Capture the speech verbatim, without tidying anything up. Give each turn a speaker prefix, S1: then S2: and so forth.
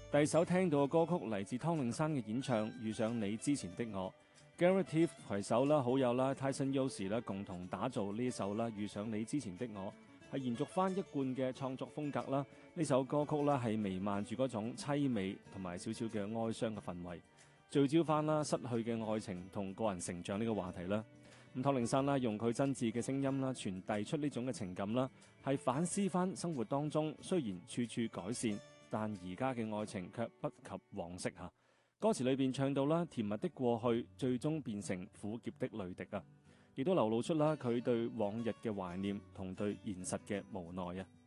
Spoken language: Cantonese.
S1: 第首聽到嘅歌曲嚟自湯令山嘅演唱《遇上你之前的我》，Gareth T 攜手啦好友啦 Tyson Yoshi 啦共同打造呢首啦《遇上你之前的我》，係延續翻一貫嘅創作風格啦。呢首歌曲啦係彌漫住嗰種凄美同埋少少嘅哀傷嘅氛圍，聚焦翻啦失去嘅愛情同個人成長呢個話題啦。咁湯令山啦用佢真摯嘅聲音啦傳遞出呢種嘅情感啦，係反思翻生活當中雖然處處改善，但而家嘅愛情卻不及往昔嚇。歌詞裏邊唱到啦，甜蜜的過去最終變成苦澀的淚滴啊，亦都流露出啦佢對往日嘅懷念同對現實嘅無奈啊。